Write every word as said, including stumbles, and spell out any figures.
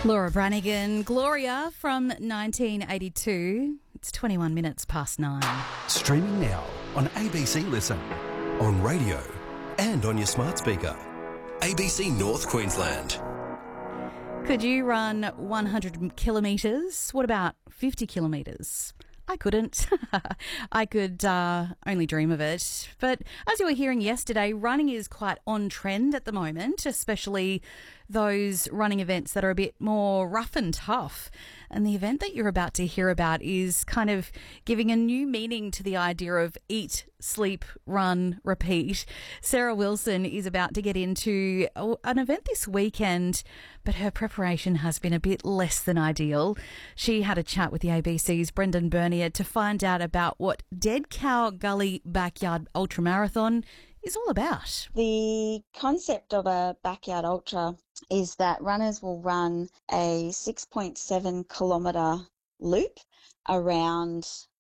Laura Branigan, Gloria from nineteen eighty-two. It's twenty-one minutes past nine. Streaming now on A B C Listen, on radio and on your smart speaker. A B C North Queensland. Could you run one hundred kilometres? What about fifty kilometres? I couldn't. I could uh, only dream of it. But as you were hearing yesterday, running is quite on trend at the moment, especially those running events that are a bit more rough and tough. And the event that you're about to hear about is kind of giving a new meaning to the idea of eat, sleep, run, repeat. Sarah Wilson is about to get into an event this weekend, but her preparation has been a bit less than ideal. She had a chat with the A B C's Brendan Bernier to find out about what Dead Cow Gully Backyard Ultramarathon is all about. The concept of a backyard ultra is that runners will run a six point seven kilometre loop around